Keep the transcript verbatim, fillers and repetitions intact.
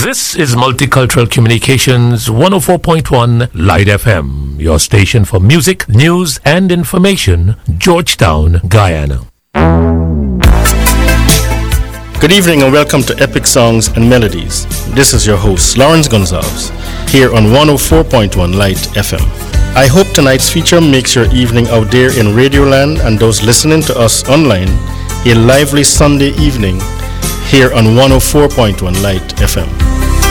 This is Multicultural Communications one oh four point one Light F M, your station for music, news and information, Georgetown, Guyana. Good evening and welcome to Epic Songs and Melodies. This is your host, Lawrence Gonzalez, here on one oh four point one Light F M. I hope tonight's feature makes your evening out there in Radioland and those listening to us online a lively Sunday evening here on one oh four point one Light F M.